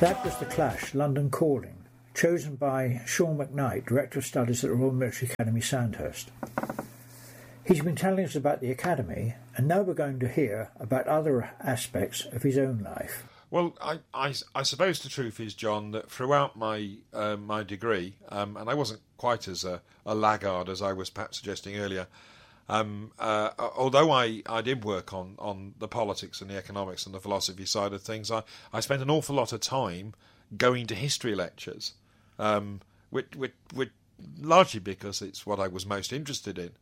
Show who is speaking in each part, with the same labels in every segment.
Speaker 1: That was The Clash, London Calling, chosen by Sean McKnight, Director of Studies at the Royal Military Academy, Sandhurst. He's been telling us about the Academy, and now we're going to hear about other aspects of his own life.
Speaker 2: Well, I suppose the truth is, John, that throughout my my degree, and I wasn't quite as a laggard as I was perhaps suggesting earlier, although I did work on the politics and the economics and the philosophy side of things, I spent an awful lot of time going to history lectures, which largely because it's what I was most interested in.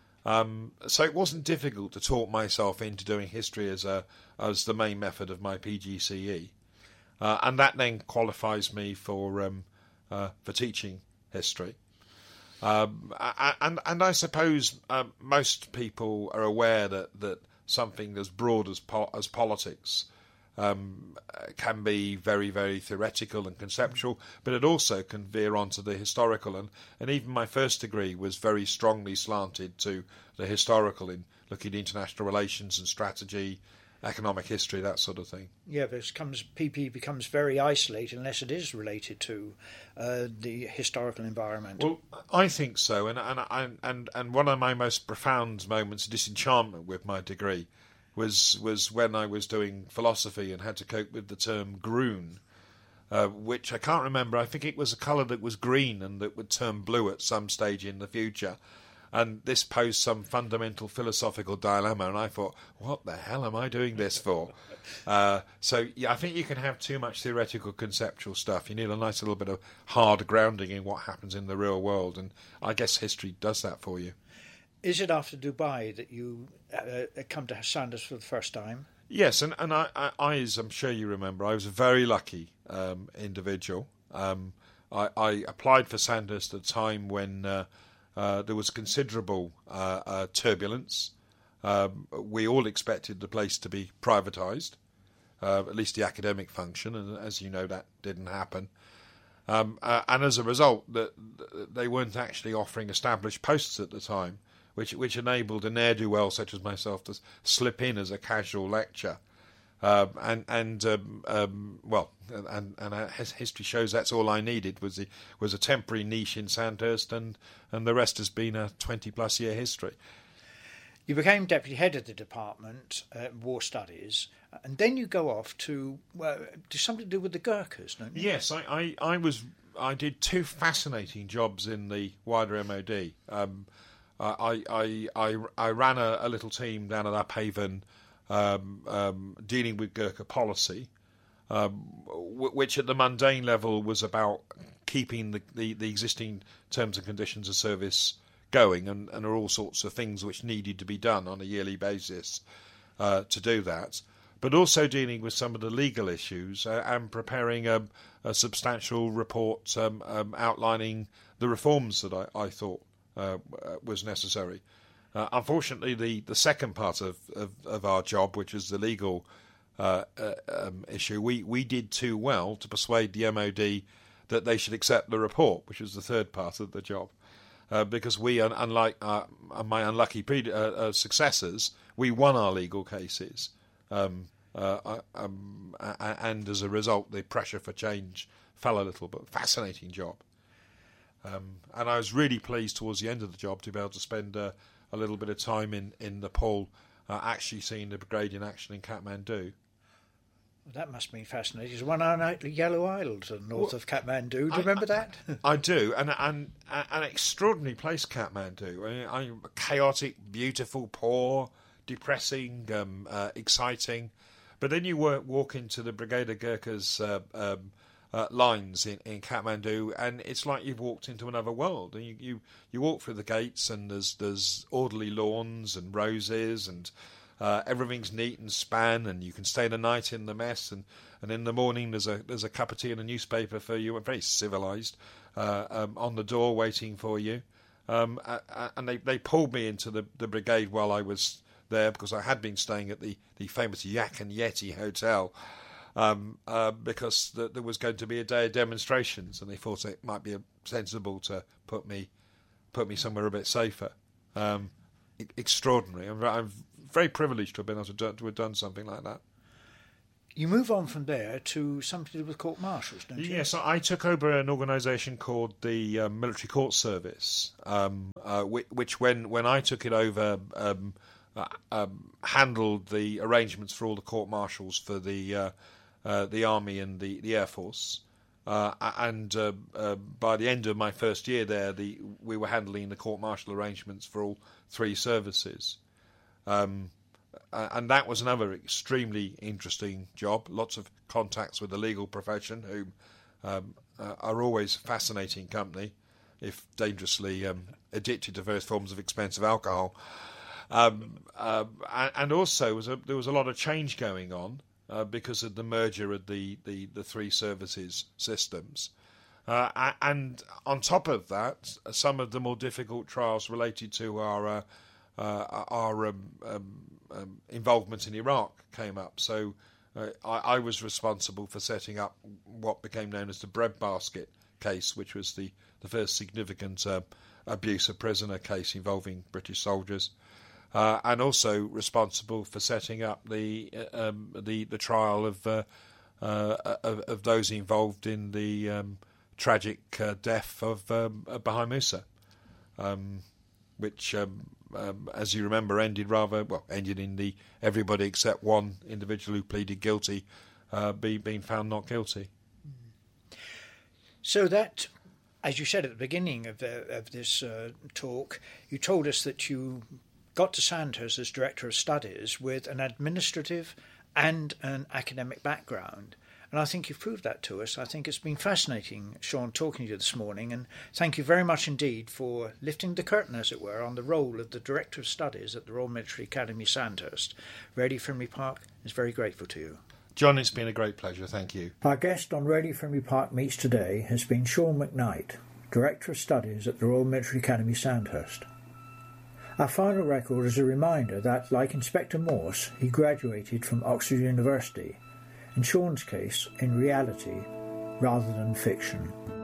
Speaker 2: So it wasn't difficult to talk myself into doing history as the main method of my PGCE, and that then qualifies me for teaching history. And I suppose most people are aware that something as broad as politics can be very, very theoretical and conceptual, but it also can veer onto the historical. And even my first degree was very strongly slanted to the historical, in looking at international relations and strategy, economic history, that sort of thing.
Speaker 1: Yeah, but PP becomes very isolated unless it is related to the historical environment.
Speaker 2: Well, I think so, and one of my most profound moments of disenchantment with my degree was when I was doing philosophy and had to cope with the term groon, which I can't remember. I think it was a colour that was green and that would turn blue at some stage in the future. And this posed some fundamental philosophical dilemma, and I thought, what the hell am I doing this for? So, yeah, I think you can have too much theoretical, conceptual stuff. You need a nice little bit of hard grounding in what happens in the real world, and I guess history does that for you.
Speaker 1: Is it after Dubai that you come to Sandhurst for the first time?
Speaker 2: Yes, and I, as I'm sure you remember, I was a very lucky individual. I applied for Sandhurst at a time when there was considerable turbulence. We all expected the place to be privatised, at least the academic function, and as you know, that didn't happen. And as a result, they weren't actually offering established posts at the time, which enabled a ne'er-do-well such as myself to slip in as a casual lecturer. History shows that's all I needed was a temporary niche in Sandhurst, and the rest has been a 20-plus year history.
Speaker 1: You became deputy head of the department, war studies, and then you go off to do something to do with the Gurkhas, don't you?
Speaker 2: Yes, I did two fascinating jobs in the wider MOD. I ran a little team down at Uphaven, dealing with Gurkha policy, which at the mundane level was about keeping the existing terms and conditions of service going, and there are all sorts of things which needed to be done on a yearly basis to do that, but also dealing with some of the legal issues and preparing a substantial report outlining the reforms that I thought was necessary. Unfortunately, the second part of our job, which is the legal issue, we did too well to persuade the MOD that they should accept the report, which was the third part of the job. Because we, unlike my unlucky successors, we won our legal cases. And as a result, the pressure for change fell a little, but fascinating job. And I was really pleased towards the end of the job to be able to spend a little bit of time in Nepal, actually seeing the brigade in action in Kathmandu.
Speaker 1: That must be fascinating. There's one on the Yellow Isle to the north of Kathmandu. Do you remember that?
Speaker 2: I do, and an extraordinary place, Kathmandu. I mean, chaotic, beautiful, poor, depressing, exciting. But then you walk into the Brigade of Gurkhas lines in Kathmandu, and it's like you've walked into another world. And you walk through the gates, and there's orderly lawns and roses, and everything's neat and span, and you can stay the night in the mess, and in the morning there's a cup of tea and a newspaper for you, very civilised, on the door waiting for you. And they pulled me into the brigade while I was there, because I had been staying at the famous Yak and Yeti Hotel, because there was going to be a day of demonstrations, and they thought it might be sensible to put me somewhere a bit safer. Extraordinary. I'm very privileged to have been able to have done something like that.
Speaker 1: You move on from there to something to do with court martials, don't you?
Speaker 2: Yes, I took over an organisation called the Military Court Service, which when I took it over, handled the arrangements for all the court martials for the Army and the Air Force. And by the end of my first year there, we were handling the court martial arrangements for all three services. And that was another extremely interesting job. Lots of contacts with the legal profession, who are always a fascinating company, if dangerously addicted to various forms of expensive alcohol. And also there was a lot of change going on because of the merger of the three services systems. And on top of that, some of the more difficult trials related to our involvement in Iraq came up. So I was responsible for setting up what became known as the breadbasket case, which was the first significant abuse of prisoner case involving British soldiers, and also responsible for setting up the trial of those involved in the tragic death of Baha Musa, which, as you remember, ended in everybody except one individual who pleaded guilty being found not guilty.
Speaker 1: So that, as you said at the beginning of this talk, you told us that you got to Sandhurst as Director of Studies with an administrative and an academic background. And I think you've proved that to us. I think it's been fascinating, Sean, talking to you this morning. And thank you very much indeed for lifting the curtain, as it were, on the role of the Director of Studies at the Royal Military Academy, Sandhurst. Radio Frimley Park is very grateful to you.
Speaker 2: John, it's been a great pleasure. Thank you.
Speaker 1: Our guest on Radio Frimley Park Meets today has been Sean McKnight, Director of Studies at the Royal Military Academy, Sandhurst. Our final record is a reminder that, like Inspector Morse, he graduated from Oxford University, in Sean's case, in reality rather than fiction.